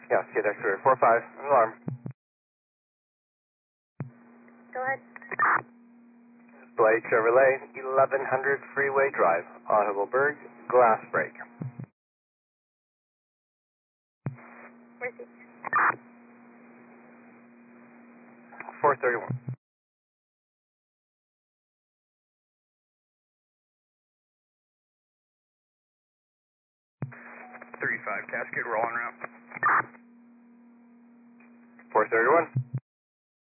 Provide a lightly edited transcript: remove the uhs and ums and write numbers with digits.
Yeah, skid extra 45, alarm. Go ahead. Blade Chevrolet, 1100 Freeway Drive, Audubleburg, glass break. Receive. 431. 35, Cascade, we're all en route. 431.